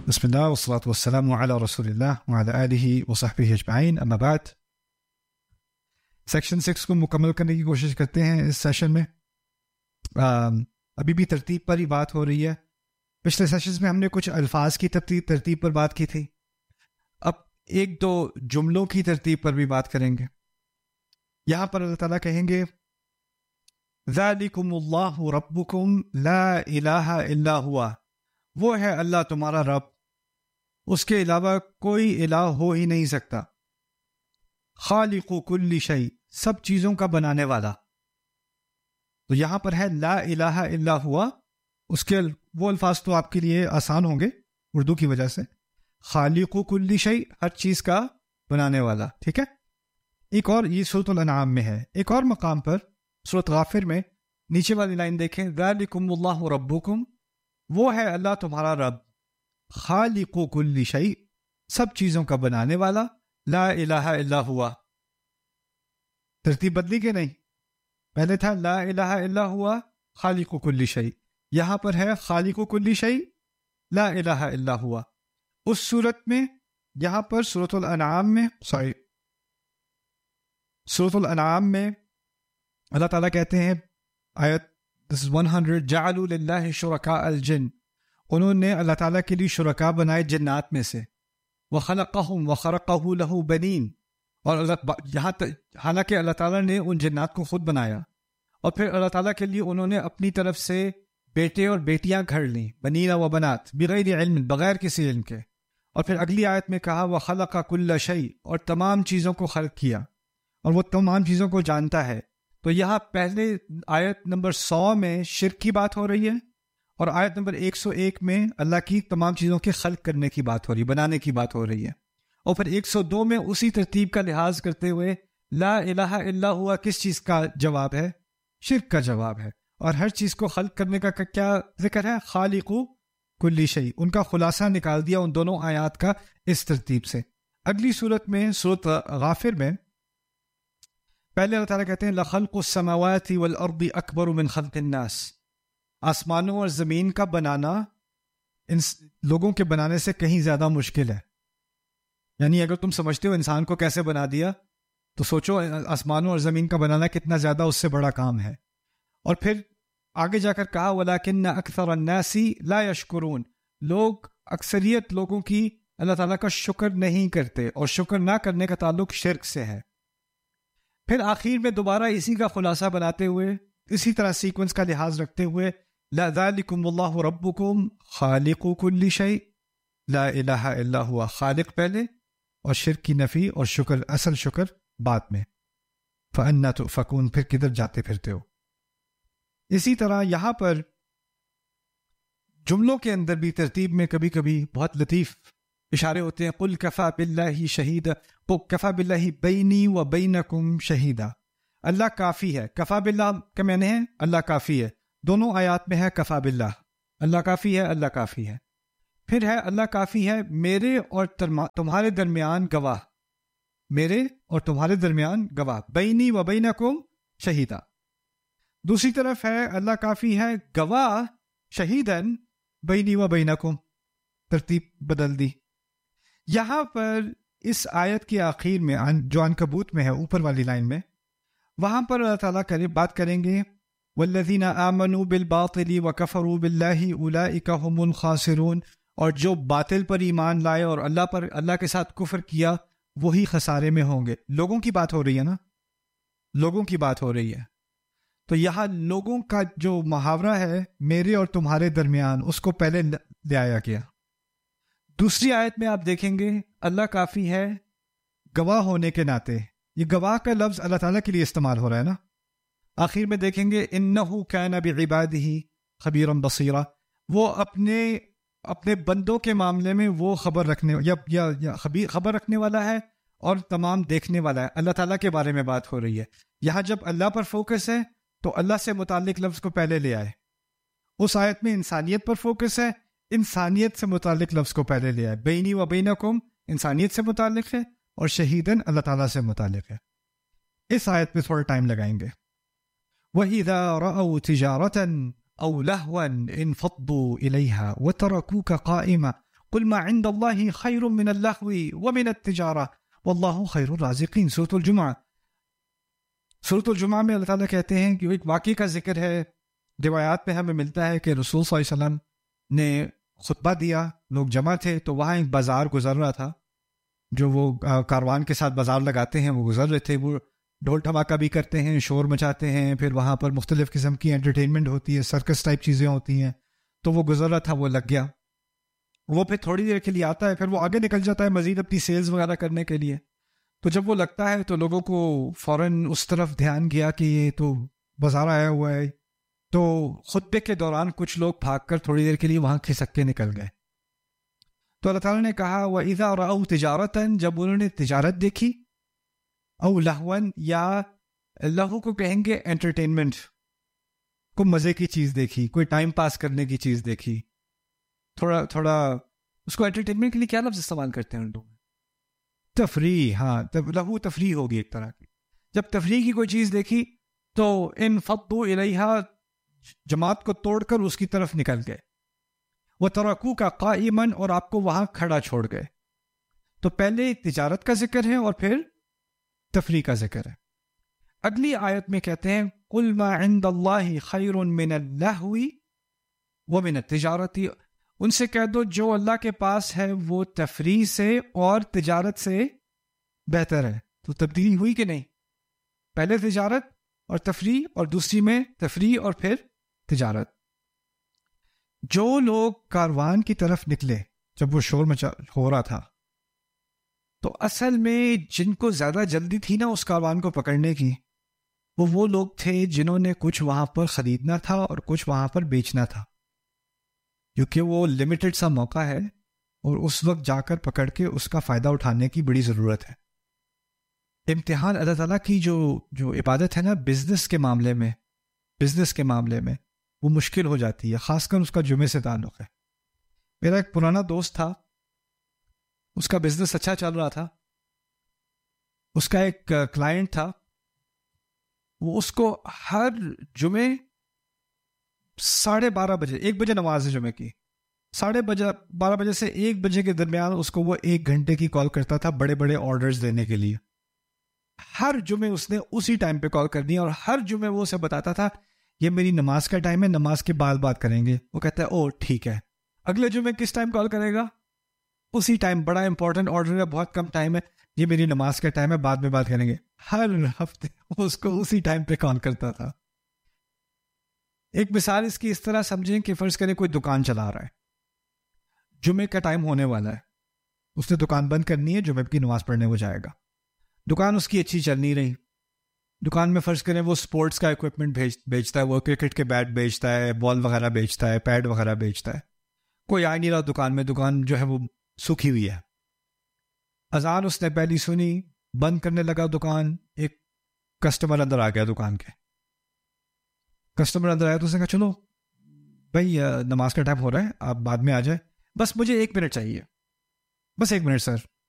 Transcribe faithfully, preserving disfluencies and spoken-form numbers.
بسم اللہ والصلاة والسلام علی رسول اللہ وعلی آلہ وصحبہ اجمعین، اما بعد۔ سیکشن سکس کو مکمل کرنے کی کوشش کرتے ہیں اس سیشن میں۔ ابھی بھی ترتیب پر ہی بات ہو رہی ہے۔ پچھلے سیشنز میں ہم نے کچھ الفاظ کی ترتیب ترتیب پر بات کی تھی، اب ایک دو جملوں کی ترتیب پر بھی بات کریں گے۔ یہاں پر اللہ تعالیٰ کہیں گے ذالکم اللہ ربکم لا الہ الا ہوا، وہ ہے اللہ تمہارا رب، اس کے علاوہ کوئی الہ ہو ہی نہیں سکتا۔ خالق کل شیء، سب چیزوں کا بنانے والا۔ تو یہاں پر ہے لا الہ الا ہوا، اس کے وہ الفاظ تو آپ کے لیے آسان ہوں گے اردو کی وجہ سے۔ خالق کل شیء، ہر چیز کا بنانے والا، ٹھیک ہے۔ ایک اور، یہ سورۃ الانعام میں ہے، ایک اور مقام پر سورۃ غافر میں نیچے والی لائن دیکھیں، ذالکم اللہ ربکم، وہ ہے اللہ تمہارا رب، خالق کل شیء، سب چیزوں کا بنانے والا، لا الہ الا ہوا۔ ترتیب بدلی کہ نہیں؟ پہلے تھا لا الہ الا ہوا خالق کل شیء، یہاں پر ہے خالق کل شیء لا الہ الا ہوا۔ اس صورت میں یہاں پر سورۃ الانعام میں سوری سورۃ الانعام میں اللہ تعالیٰ کہتے ہیں، آیت دس از ہنڈریڈ، جعلوا للہ شرکاء الجن، انہوں نے اللہ تعالیٰ کے لیے شرکاء بنائے جنات میں سے، وخلقہم وخرقہ لہ بنین، اور اللہ یہاں حالانکہ اللہ تعالیٰ نے ان جنات کو خود بنایا، اور پھر اللہ تعالیٰ کے لیے انہوں نے اپنی طرف سے بیٹے اور بیٹیاں گھڑ لیں، بنین و بنات، بغیر علم، بغیر کسی علم کے۔ اور پھر اگلی آیت میں کہا وخلق کل شیء، اور تمام چیزوں کو خلق کیا، اور وہ تمام چیزوں کو جانتا ہے۔ تو یہاں پہلے آیت نمبر سو میں شرک کی بات ہو رہی ہے، اور آیت نمبر ایک سو ایک میں اللہ کی تمام چیزوں کے خلق کرنے کی بات ہو رہی ہے، بنانے کی بات ہو رہی ہے۔ اور پھر ایک سو دو میں اسی ترتیب کا لحاظ کرتے ہوئے لا الہ الا ہوا کس چیز کا جواب ہے؟ شرک کا جواب ہے۔ اور ہر چیز کو خلق کرنے کا کیا ذکر ہے؟ خالق کل شیء۔ ان کا خلاصہ نکال دیا ان دونوں آیات کا اس ترتیب سے۔ اگلی صورت میں سورۃ غافر میں پہلے اللہ تعالیٰ کہتے ہیں لَخَلْقُ السَّمَاوَاتِ وَالْأَرْضِ أَكْبَرُ مِنْ خَلْقِ النَّاسِ، آسمانوں اور زمین کا بنانا ان لوگوں کے بنانے سے کہیں زیادہ مشکل ہے۔ یعنی اگر تم سمجھتے ہو انسان کو کیسے بنا دیا، تو سوچو آسمانوں اور زمین کا بنانا کتنا زیادہ اس سے بڑا کام ہے۔ اور پھر آگے جا کر کہا وَلَكِنَّ أَكْثَرَ النَّاسِ لَا يَشْكُرُونَ، لوگ اکثریت لوگوں کی اللہ تعالیٰ کا شکر نہیں کرتے، اور شکر نہ کرنے کا تعلق شرک سے ہے۔ پھر آخر میں دوبارہ اسی کا خلاصہ بناتے ہوئے، اسی طرح سیکوینس کا لحاظ رکھتے ہوئے لا ذالکم اللہ ربکم خالق کل شیء لا الہ الا ہوا، خالق پہلے اور شرک کی نفی اور شکر، اصل شکر بعد میں۔ فأنا تؤفکون، پھر کدھر جاتے پھرتے ہو۔ اسی طرح یہاں پر جملوں کے اندر بھی ترتیب میں کبھی کبھی بہت لطیف اشارے ہوتے ہیں۔ قل کفا باللہ شہیدا، کفا باللہ بینی و بینکم شہیدا، اللہ کافی ہے۔ کفا باللہ کا معنی ہے اللہ کافی ہے، دونوں آیات میں ہے کفا باللہ، اللہ کافی ہے، اللہ کافی ہے۔ پھر ہے اللہ کافی ہے میرے اور تمہارے درمیان گواہ، میرے اور تمہارے درمیان گواہ، بینی و بینکم شہیدا۔ دوسری طرف ہے اللہ کافی ہے گواہ شہیدن بینی و بینکم، ترتیب بدل دی۔ یہاں پر اس آیت کے آخر میں جو عنکبوت میں ہے اوپر والی لائن میں، وہاں پر اللہ تعالیٰ کرے بات کریں گے والذین آمنوا بالباطل وکفروا باللہ اولئک هم الخاسرون، اور جو باطل پر ایمان لائے اور اللہ پر اللہ کے ساتھ کفر کیا وہی خسارے میں ہوں گے۔ لوگوں کی بات ہو رہی ہے نا، لوگوں کی بات ہو رہی ہے۔ تو یہاں لوگوں کا جو محاورہ ہے میرے اور تمہارے درمیان، اس کو پہلے لے آیا گیا۔ دوسری آیت میں آپ دیکھیں گے اللہ کافی ہے گواہ ہونے کے ناطے، یہ گواہ کا لفظ اللہ تعالیٰ کے لیے استعمال ہو رہا ہے نا۔ آخر میں دیکھیں گے انہ کان بعبادہ خبیرا بصیرا، وہ اپنے اپنے بندوں کے معاملے میں وہ خبر رکھنے یا, یا, یا خبیر خبر رکھنے والا ہے اور تمام دیکھنے والا ہے۔ اللہ تعالیٰ کے بارے میں بات ہو رہی ہے یہاں۔ جب اللہ پر فوکس ہے تو اللہ سے متعلق لفظ کو پہلے لے آئے۔ اس آیت میں انسانیت پر فوکس ہے، انسانیت سے متعلق لفظ کو پہلے لے آئے۔ بینی و بینکم انسانیت سے متعلق ہے، اور شہیدن اللہ تعالیٰ سے متعلق ہے۔ اس آیت پہ تھوڑا ٹائم لگائیں گے۔ وَإِذَا رَأَوْا تِجَارَةً أَوْ لَهْوًا انفضوا إِلَيْهَا وَتَرَكُوكَ قَائِمًا قل ما عند اللہ خیر من اللہو ومن التجارہ واللہ خیر الرازقین. سورۃ الجمعہ سورۃ الجمعہ میں اللہ تعالیٰ کہتے ہیں کہ ایک واقعے کا ذکر ہے. روایات میں ہمیں ملتا ہے کہ رسول صلی اللہ علیہ وسلم نے خطبہ دیا, لوگ جمع تھے, تو وہاں ایک بازار گزر رہا تھا. جو وہ کاروان کے ساتھ بازار لگاتے ہیں وہ گزر رہے تھے. وہ ڈھول دھماکہ بھی کرتے ہیں, شور مچاتے ہیں, پھر وہاں پر مختلف قسم کی انٹرٹینمنٹ ہوتی ہے, سرکس ٹائپ چیزیں ہوتی ہیں. تو وہ گزر رہا تھا, وہ لگ گیا. وہ پھر تھوڑی دیر کے لیے آتا ہے, پھر وہ آگے نکل جاتا ہے مزید اپنی سیلز وغیرہ کرنے کے لیے. تو جب وہ لگتا ہے تو لوگوں کو فوراً اس طرف دھیان گیا کہ یہ تو بازار آیا ہوا ہے. تو خطبے کے دوران کچھ لوگ بھاگ کر تھوڑی دیر کے لیے وہاں کھسک کے نکل گئے. تو اللہ تعالیٰ نے کہا وَإِذَا رَأَوْا تِجَارَةً, جب انہوں نے تجارت دیکھی, او لہون, یا لہو کو کہیں گے انٹرٹینمنٹ, کو مزے کی چیز دیکھی, کوئی ٹائم پاس کرنے کی چیز دیکھی, تھوڑا تھوڑا اس کو انٹرٹینمنٹ کے لیے کیا لفظ استعمال کرتے ہیں اردو میں؟ تفریح. ہاں, لہو تفریح ہوگی ایک طرح کی. جب تفریح کی کوئی چیز دیکھی تو انفضوا الیہا, جماعت کو توڑ کر اس کی طرف نکل گئے. وترکوک قائما, اور آپ کو وہاں کھڑا چھوڑ گئے. تو پہلے تجارت کا ذکر ہے اور پھر تفریح کا ذکر ہے. اگلی آیت میں کہتے ہیں قل ما عند اللہ خیر من اللہو ومن التجارت, ان سے کہہ دو جو اللہ کے پاس ہے وہ تفریح سے اور تجارت سے بہتر ہے. تو تبدیلی ہوئی کہ نہیں؟ پہلے تجارت اور تفریح, اور دوسری میں تفریح اور پھر تجارت. جو لوگ کاروان کی طرف نکلے جب وہ شور مچا ہو رہا تھا, تو اصل میں جن کو زیادہ جلدی تھی نا اس کاروان کو پکڑنے کی, وہ وہ لوگ تھے جنہوں نے کچھ وہاں پر خریدنا تھا اور کچھ وہاں پر بیچنا تھا, کیونکہ وہ لمیٹڈ سا موقع ہے اور اس وقت جا کر پکڑ کے اس کا فائدہ اٹھانے کی بڑی ضرورت ہے. امتحان اللہ تعالیٰ کی جو جو عبادت ہے نا بزنس کے معاملے میں بزنس کے معاملے میں وہ مشکل ہو جاتی ہے, خاص کر اس کا جمعے سے تعلق ہے. میرا ایک پرانا دوست تھا, اس کا بزنس اچھا چل رہا تھا. اس کا ایک کلائنٹ تھا, وہ اس کو ہر جمعے ساڑھے بارہ بجے ایک بجے نماز ہے جمعے کی, ساڑھے بجے بارہ بجے سے ایک بجے کے درمیان اس کو وہ ایک گھنٹے کی کال کرتا تھا بڑے بڑے آرڈرز دینے کے لیے. ہر جمعے اس نے اسی ٹائم پہ کال کرنی اور ہر جمعے وہ اسے بتاتا تھا یہ میری نماز کا ٹائم ہے, نماز کے بعد بات کریں گے. وہ کہتا ہے او ٹھیک ہے. اگلے جمعے کس ٹائم کال کرے گا؟ اسی ٹائم, بڑا امپورٹنٹ آرڈر ہے, بہت کم ٹائم ہے, یہ میری نماز کا ٹائم ہے, بعد میں بات کریں گے. ہر ہفتے اس کو اسی ٹائم پہ کال کرتا تھا. ایک مثال اس کی اس طرح سمجھیں کہ فرض کریں کوئی دکان چلا رہا ہے, جمعے کا ٹائم ہونے والا ہے, اس نے دکان بند کرنی ہے, جمعے کی نماز پڑھنے وہ جائے گا. دکان اس کی اچھی چل نہیں رہی. دکان میں فرض کریں وہ سپورٹس کا اکوپمنٹ بیچتا ہے, وہ کرکٹ کے بیٹ بیچتا ہے, بال وغیرہ بیچتا ہے, پیڈ وغیرہ بیچتا ہے. کوئی آ نہیں رہا دکان میں, دکان جو ہے وہ سوکھی ہوئی ہے. اذان اس نے پہلی سنی, بند کرنے لگا دکان, ایک کسٹمر اندر آ گیا دکان کے. کسٹمر اندر آیا تو اس نے کہا چلو بھائی نماز کا ٹائم ہو رہا ہے, آپ بعد میں آ جائیں, بس مجھے ایک منٹ چاہیے, بس ایک منٹ سر.